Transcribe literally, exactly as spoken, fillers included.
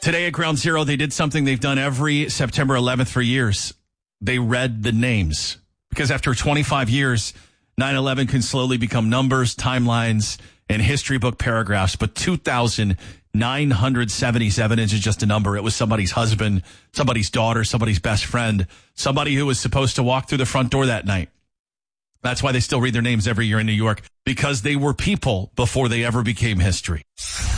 Today at Ground Zero, they did something they've done every September eleventh for years. They read the names. Because after twenty-five years, nine eleven can slowly become numbers, timelines, and history book paragraphs. But two thousand nine hundred seventy-seven isn't just a number. It was somebody's husband, somebody's daughter, somebody's best friend, somebody who was supposed to walk through the front door that night. That's why they still read their names every year in New York, because they were people before they ever became history.